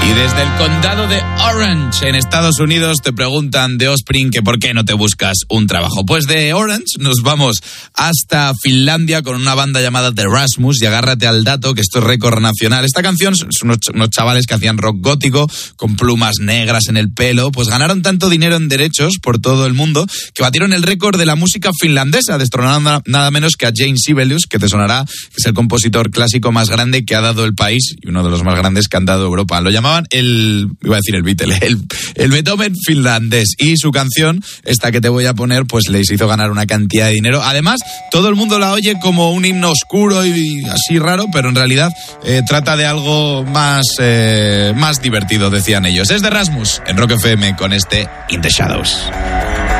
Y desde el condado de Orange, en Estados Unidos, te preguntan de Offspring que por qué no te buscas un trabajo. Pues de Orange nos vamos hasta Finlandia con una banda llamada The Rasmus, y agárrate al dato que esto es récord nacional. Esta canción son unos chavales que hacían rock gótico con plumas negras en el pelo, pues ganaron tanto dinero en derechos por todo el mundo que batieron el récord de la música finlandesa, destronando nada menos que a James Sibelius, que te sonará, que es el compositor clásico más grande que ha dado el país y uno de los más grandes que han dado Europa. Lo llamaban el Beethoven finlandés, y su canción, esta que te voy a poner, pues les hizo ganar una cantidad de dinero. Además, todo el mundo la oye como un himno oscuro y así raro, pero en realidad trata de algo más divertido, decían ellos. Es de Rasmus en Rock FM con este In the Shadows.